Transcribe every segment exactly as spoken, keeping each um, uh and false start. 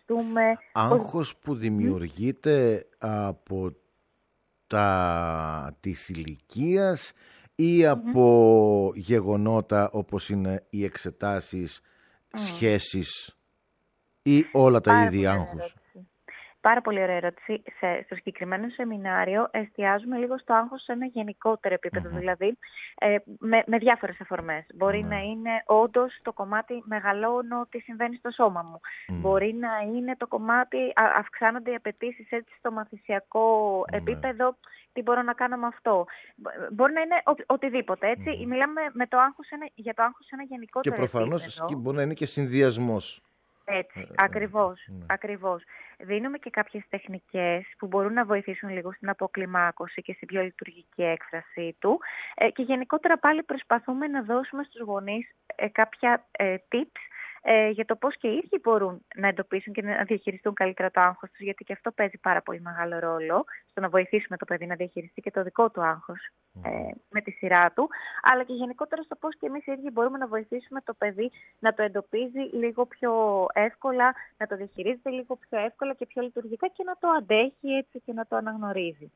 διαχειριστούμε. Άγχος που δημιουργείται από τα της ηλικίας ή mm-hmm. από γεγονότα όπως είναι οι εξετάσεις, mm. σχέσεις ή όλα τα Πάρα είδη άγχους? Ερώτηση. Πάρα πολύ ωραία ερώτηση. Σε, στο συγκεκριμένο σεμινάριο εστιάζουμε λίγο στο άγχος σε ένα γενικότερο επίπεδο, mm-hmm. δηλαδή ε, με, με διάφορες αφορμές. Μπορεί mm-hmm. να είναι όντως το κομμάτι μεγαλώνω τι συμβαίνει στο σώμα μου. Mm-hmm. Μπορεί να είναι το κομμάτι α, αυξάνονται οι απαιτήσεις έτσι στο μαθησιακό mm-hmm. επίπεδο. Τι μπορώ να κάνω με αυτό. Μπορεί να είναι ο, οτιδήποτε, έτσι. Mm-hmm. Μιλάμε με το άγχος ένα, για το άγχος σε ένα γενικότερο επίπεδο. Και προφανώς επίπεδο. μπορεί να είναι και συνδυασμός. Έτσι, ε, ακριβώς, ε, ναι. ακριβώς. Δίνουμε και κάποιες τεχνικές που μπορούν να βοηθήσουν λίγο στην αποκλιμάκωση και στην πιο λειτουργική έκφραση του. Ε, και γενικότερα πάλι προσπαθούμε να δώσουμε στους γονείς ε, κάποια ε, tips ε, για το πώς και οι ίδιοι μπορούν να εντοπίσουν και να διαχειριστούν καλύτερα το άγχος τους, γιατί και αυτό παίζει πάρα πολύ μεγάλο ρόλο στο να βοηθήσουμε το παιδί να διαχειριστεί και το δικό του άγχος ε, με τη σειρά του, αλλά και γενικότερα στο πώς και εμείς οι ίδιοι μπορούμε να βοηθήσουμε το παιδί να το εντοπίζει λίγο πιο εύκολα, να το διαχειρίζεται λίγο πιο εύκολα και πιο λειτουργικά και να το αντέχει έτσι και να το αναγνωρίζει.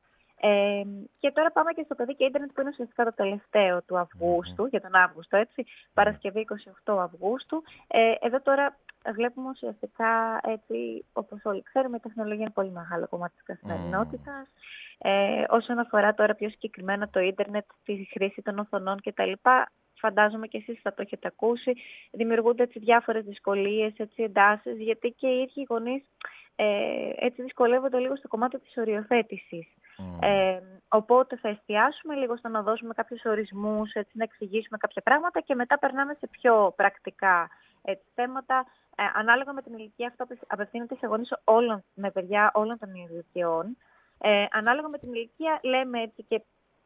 Ε, και τώρα πάμε και στο παιδί και ίντερνετ που είναι ουσιαστικά το τελευταίο του Αυγούστου, mm-hmm. για τον Αύγουστο, έτσι, mm-hmm. Παρασκευή είκοσι οκτώ Αυγούστου. Ε, εδώ τώρα βλέπουμε ουσιαστικά, έτσι, όπως όλοι ξέρουμε, η τεχνολογία είναι πολύ μεγάλο κομμάτι της καθημερινότητας. Mm-hmm. Ε, όσον αφορά τώρα πιο συγκεκριμένα το ίντερνετ, τη χρήση των οθονών κτλ., φαντάζομαι και εσείς θα το έχετε ακούσει, δημιουργούνται έτσι διάφορες δυσκολίες, έτσι, εντάσεις, γιατί και οι ίδιοι γονείς ε, έτσι δυσκολεύονται λίγο στο κομμάτι της οριοθέτησης. Mm. Ε, οπότε θα εστιάσουμε λίγο στο να δώσουμε κάποιους ορισμούς, έτσι, να εξηγήσουμε κάποια πράγματα και μετά περνάμε σε πιο πρακτικά έτσι, θέματα. Ε, ανάλογα με την ηλικία, αυτό απευθύνεται σε γονείς όλων, με παιδιά όλων των ηλικιών. Ε, ανάλογα με την ηλικία λέμε έτσι και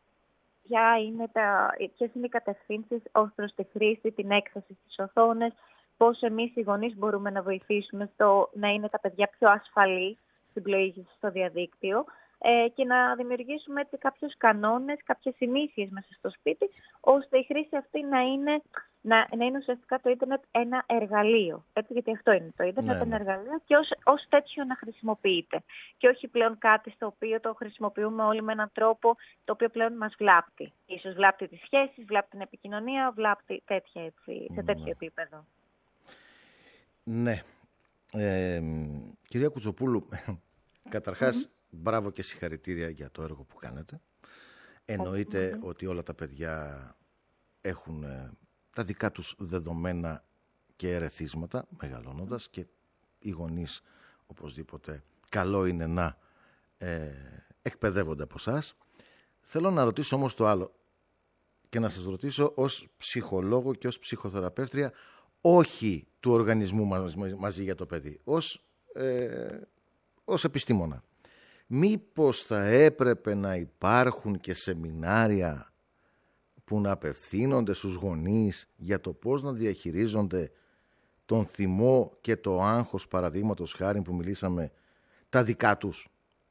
ποια είναι τα, ποιες είναι οι κατευθύνσεις ως προς τη χρήση, την έκθεση στις οθόνες, πώς εμείς οι γονείς μπορούμε να βοηθήσουμε στο να είναι τα παιδιά πιο ασφαλή στην πλοήγηση στο διαδίκτυο ε, και να δημιουργήσουμε έτσι κάποιους κανόνες, κάποιες συνήθειες μέσα στο σπίτι, ώστε η χρήση αυτή να είναι, να, να είναι ουσιαστικά το ίντερνετ ένα εργαλείο. Έτσι, γιατί αυτό είναι το ίντερνετ, ναι, ένα ναι. εργαλείο και ως, ως τέτοιο να χρησιμοποιείται. Και όχι πλέον κάτι στο οποίο το χρησιμοποιούμε όλοι με έναν τρόπο το οποίο πλέον μας βλάπτει. Ίσως βλάπτει τις σχέσεις, βλάπτει την επικοινωνία, βλάπτει τέτοια, έτσι, σε τέτοιο ναι. επίπεδο. Ναι. Ε, κυρία Κουτσοπούλου, καταρχάς, mm-hmm. μπράβο και συγχαρητήρια για το έργο που κάνετε. Εννοείται mm-hmm. ότι όλα τα παιδιά έχουν ε, τα δικά τους δεδομένα και ερεθίσματα, μεγαλώνοντας, και οι γονείς, οπωσδήποτε, καλό είναι να ε, εκπαιδεύονται από εσάς. Θέλω να ρωτήσω όμως το άλλο και να σας ρωτήσω ως ψυχολόγο και ως ψυχοθεραπεύτρια, όχι του οργανισμού μαζί για το παιδί, ως, ε, ως επιστήμονα. Μήπως θα έπρεπε να υπάρχουν και σεμινάρια που να απευθύνονται στους γονείς για το πώς να διαχειρίζονται τον θυμό και το άγχος, παραδείγματος χάρη που μιλήσαμε, τα δικά τους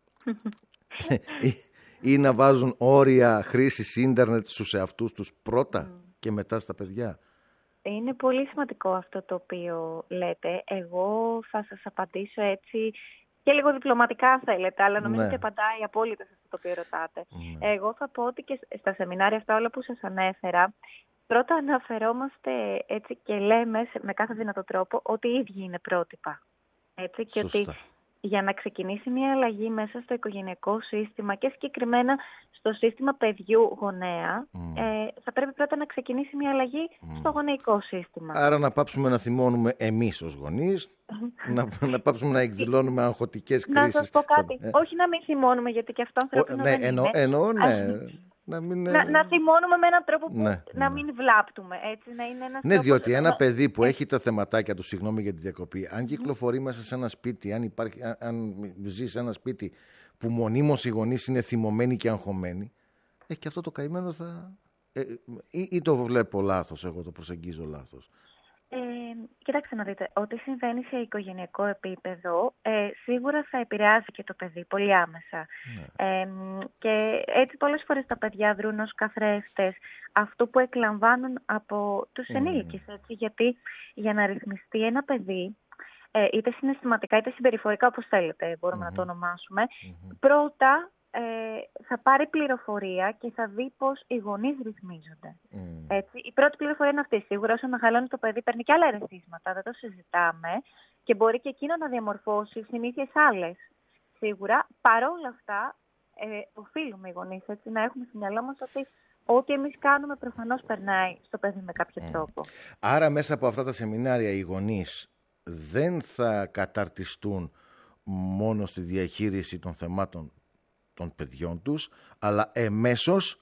ή, ή να βάζουν όρια χρήσης ίντερνετ στους εαυτούς τους πρώτα mm. και μετά στα παιδιά? Είναι πολύ σημαντικό αυτό το οποίο λέτε. Εγώ θα σας απαντήσω έτσι και λίγο διπλωματικά αν θέλετε, αλλά νομίζω ναι. ότι απαντάει απόλυτα σε αυτό το οποίο ρωτάτε. Ναι. Εγώ θα πω ότι και στα σεμινάρια αυτά όλα που σας ανέφερα, πρώτα αναφερόμαστε έτσι και λέμε με κάθε δυνατό τρόπο ότι οι ίδιοι είναι πρότυπα. Έτσι, και ότι για να ξεκινήσει μια αλλαγή μέσα στο οικογενειακό σύστημα και συγκεκριμένα στο σύστημα παιδιού γονέα, mm. ε, θα πρέπει πρώτα να ξεκινήσει μια αλλαγή mm. στο γονεϊκό σύστημα. Άρα να πάψουμε να θυμώνουμε εμείς ως γονείς, να, να πάψουμε να εκδηλώνουμε αγχωτικές κρίσεις. Να σας πω κάτι, ε. όχι να μην θυμώνουμε, γιατί και αυτό ανθρώπινο ναι, δεν εννο, είναι. Εννοώ, ναι. Να, μην... να, να θυμώνουμε με έναν τρόπο που ναι, να μην βλάπτουμε. Έτσι, να είναι ένας ναι, τρόπος... διότι ένα παιδί που έχει τα θεματάκια του, συγγνώμη για τη διακοπή, αν κυκλοφορεί μέσα σε ένα σπίτι, αν, υπάρχει, αν, αν ζει σε ένα σπίτι που μονίμως οι γονείς είναι θυμωμένοι και αγχωμένοι, ε, και αυτό το καημένο θα... Ε, ή, ή το βλέπω λάθος, εγώ το προσεγγίζω λάθος. Ε, κοιτάξτε να δείτε, ό,τι συμβαίνει σε οικογενειακό επίπεδο ε, σίγουρα θα επηρεάζει και το παιδί πολύ άμεσα. Ναι. Ε, και έτσι πολλές φορές τα παιδιά δρούν ως καθρέφτες αυτού που εκλαμβάνουν από τους mm. ενήλικες. Έτσι, γιατί για να ρυθμιστεί ένα παιδί ε, είτε συναισθηματικά είτε συμπεριφορικά, όπως θέλετε μπορούμε mm-hmm. να το ονομάσουμε, mm-hmm. πρώτα ε, θα πάρει πληροφορία και θα δει πώς οι γονείς ρυθμίζονται. Mm. Έτσι, η πρώτη πληροφορία είναι αυτή. Σίγουρα όσο μεγαλώνει το παιδί παίρνει και άλλα ερεθίσματα, δεν το συζητάμε, και μπορεί και εκείνο να διαμορφώσει συνήθειες άλλες. Σίγουρα, παρόλα αυτά, ε, οφείλουμε οι γονείς έτσι, να έχουμε στο μυαλό μας ότι ό,τι εμείς κάνουμε προφανώς περνάει στο παιδί με κάποιο mm. τρόπο. Άρα μέσα από αυτά τα σεμινάρια οι γονείς δεν θα καταρτιστούν μόνο στη διαχείριση των θεμάτων των παιδιών τους, αλλά εμέσως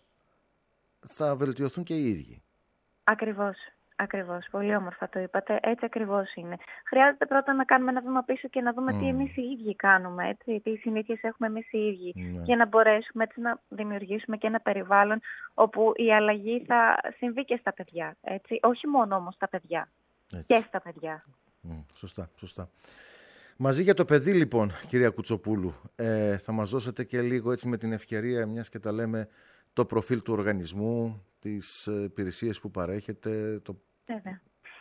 θα βελτιωθούν και οι ίδιοι. Ακριβώς. Ακριβώς. Πολύ όμορφα το είπατε. Έτσι ακριβώς είναι. Χρειάζεται πρώτα να κάνουμε ένα βήμα πίσω και να δούμε mm. τι εμείς οι ίδιοι κάνουμε, έτσι, τι συνήθειες έχουμε εμείς οι ίδιοι, mm. για να μπορέσουμε έτσι να δημιουργήσουμε και ένα περιβάλλον όπου η αλλαγή θα συμβεί και στα παιδιά. Έτσι. Όχι μόνο όμως στα παιδιά. Έτσι. Και στα παιδιά. Mm. Σωστά, σωστά. Μαζί για το παιδί λοιπόν, κυρία Κουτσοπούλου, ε, θα μας δώσετε και λίγο έτσι με την ευκαιρία, μιας και τα λέμε, το προφίλ του οργανισμού, τις υπηρεσίες που παρέχετε. Το... Βέβαια.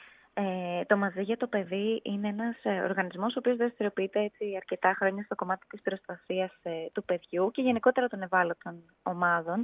Ε, το Μαζί για το Παιδί είναι ένας ε, οργανισμός ο οποίος δραστηριοποιείται έτσι αρκετά χρόνια στο κομμάτι της προστασίας ε, του παιδιού και γενικότερα των ευάλωτων ομάδων.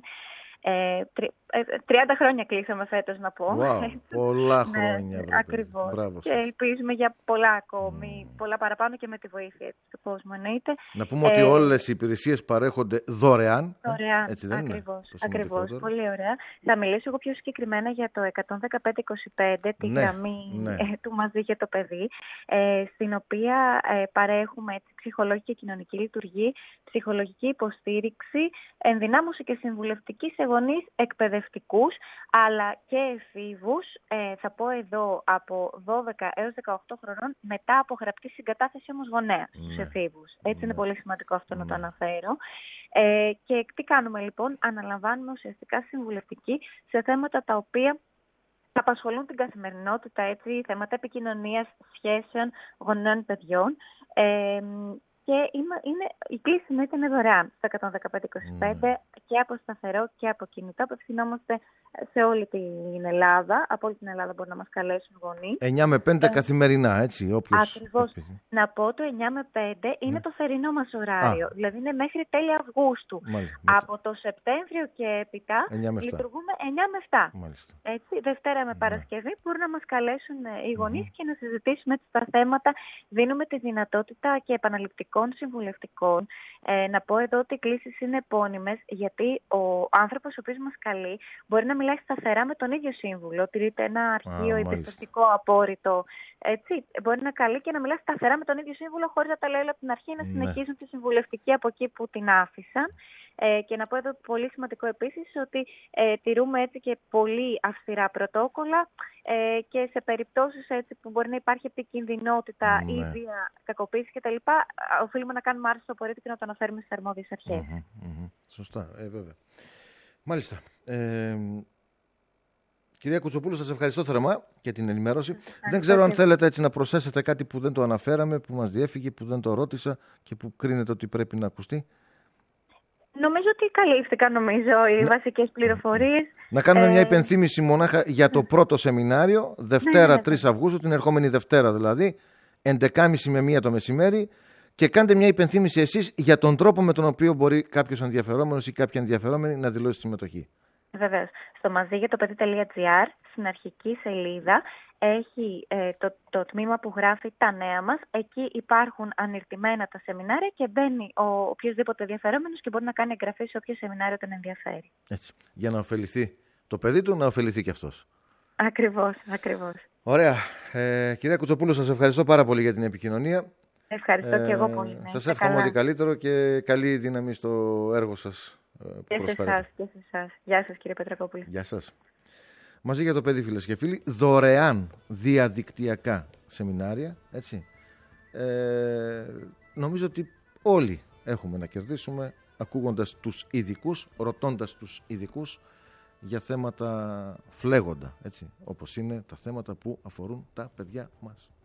Ε, τριάντα χρόνια κλείσαμε φέτος, να πω. Wow, πολλά χρόνια. Ναι, ακριβώς. Μπράβο, και ελπίζουμε για πολλά ακόμη, mm. πολλά παραπάνω και με τη βοήθεια του κόσμου εννοείται. Να πούμε ε, ότι όλες οι υπηρεσίες παρέχονται δωρεάν. Δωρεάν, έτσι δεν ακριβώς. Είναι, ακριβώς, πολύ ωραία. Θα μιλήσω εγώ πιο συγκεκριμένα για το εκατόν δεκαπέντε είκοσι πέντε, τη ναι, γραμμή ναι. Ε, του Μαζί για το Παιδί, ε, στην οποία ε, παρέχουμε έτσι, ψυχολογική και κοινωνική λειτουργία, ψυχολογική υποστήριξη, ενδυνάμωση και συμβουλευτική σε γονείς εκπαιδευτικούς, αλλά και εφήβους, ε, θα πω εδώ από δώδεκα έως δεκαοκτώ χρονών, μετά από γραπτή συγκατάθεση όμως γονέα στους ναι. εφήβους. Έτσι ναι. είναι πολύ σημαντικό αυτό ναι. να το αναφέρω. Ε, και τι κάνουμε λοιπόν? Αναλαμβάνουμε ουσιαστικά συμβουλευτική σε θέματα τα οποία απασχολούν την καθημερινότητα, έτσι, θέματα επικοινωνίας, σχέσεων γονέων παιδιών. Ε, Και είναι, είναι, η κλίση μου ήταν δωρεάν στο εκατόν δεκαπέντε είκοσι πέντε mm. και από σταθερό και από κινητό. Απευθυνόμαστε σε όλη την Ελλάδα. Από όλη την Ελλάδα μπορούν να μας καλέσουν γονείς. εννιά με πέντε ε, καθημερινά, έτσι. Όποιος... Ακριβώς. Επίσης. Να πω το εννιά με πέντε είναι mm. το θερινό μας ωράριο. Ah. Δηλαδή είναι μέχρι τέλη Αυγούστου. Μάλιστα. Από το Σεπτέμβριο και έπειτα λειτουργούμε εννιά με επτά. Μάλιστα. Έτσι, Δευτέρα με Παρασκευή μπορούν να μας καλέσουν οι γονείς mm. και να συζητήσουμε τα θέματα. Δίνουμε τη δυνατότητα και επαναληπτικών συμβουλευτικών. Ε, να πω εδώ ότι οι κλήσεις είναι επώνυμες, γιατί ο άνθρωπος ο οποίος μας καλεί μπορεί να μιλάει σταθερά με τον ίδιο σύμβουλο, τηρείται ένα αρχείο εμπιστευτικό απόρριτο. Έτσι, μπορεί να καλεί και να μιλάει σταθερά με τον ίδιο σύμβουλο, χωρίς να τα λέει από την αρχή, να συνεχίζουν τη συμβουλευτική από εκεί που την άφησαν. Ε, και να πω εδώ πολύ σημαντικό επίσης ότι ε, τηρούμε έτσι και πολύ αυστηρά πρωτόκολλα ε, και σε περιπτώσεις έτσι που μπορεί να υπάρχει επικινδυνότητα ναι. ή βία, κακοποίηση κτλ. Οφείλουμε να κάνουμε άρση στο απορρίτου και να το αναφέρουμε στις αρμόδιες αρχές. Mm-hmm, mm-hmm. Σωστά, ε, βέβαια. Μάλιστα. Ε, κυρία Κουτσοπούλου, σας ευχαριστώ θερμά για την ενημέρωση. Ευχαριστώ. Δεν ξέρω αν θέλετε έτσι να προσθέσετε κάτι που δεν το αναφέραμε, που μας διέφυγε, που δεν το ρώτησα και που κρίνετε ότι πρέπει να ακουστεί. Νομίζω ότι καλύφθηκαν νομίζω οι να... βασικές πληροφορίες. Να κάνουμε ε... μια υπενθύμηση μονάχα για το πρώτο σεμινάριο, Δευτέρα τρεις Αυγούστου, την ερχόμενη Δευτέρα δηλαδή, έντεκα και μισή με μία το μεσημέρι, και κάντε μια υπενθύμηση εσείς για τον τρόπο με τον οποίο μπορεί κάποιος ενδιαφερόμενος ή κάποια ενδιαφερόμενη να δηλώσει συμμετοχή. Βεβαίως. Στο μαζίγιατοπεδί.gr, στην αρχική σελίδα, έχει ε, το, το τμήμα που γράφει τα νέα μας. Εκεί υπάρχουν ανιρτημένα τα σεμινάρια και μπαίνει ο οποιοσδήποτε ενδιαφερόμενος και μπορεί να κάνει εγγραφή σε όποιο σεμινάριο τον ενδιαφέρει. Έτσι. Για να ωφεληθεί το παιδί του, να ωφεληθεί και αυτός. Ακριβώς, ακριβώς. Ωραία. Ε, κυρία Κουτσοπούλου, σας ευχαριστώ πάρα πολύ για την επικοινωνία. Ευχαριστώ ε, και εγώ πολύ. Ναι. Σας εύχομαι ό,τι καλύτερο και καλή δύναμη στο έργο σας. Και σε εσάς, και σε εσάς. Γεια σας, κύριε Πετρακόπουλε. Γεια σας. Μαζί για το παιδί, φίλες και φίλοι, δωρεάν διαδικτυακά σεμινάρια, έτσι. Ε, νομίζω ότι όλοι έχουμε να κερδίσουμε ακούγοντας τους ειδικούς, ρωτώντας τους ειδικούς για θέματα φλέγοντα, έτσι, όπως είναι τα θέματα που αφορούν τα παιδιά μας.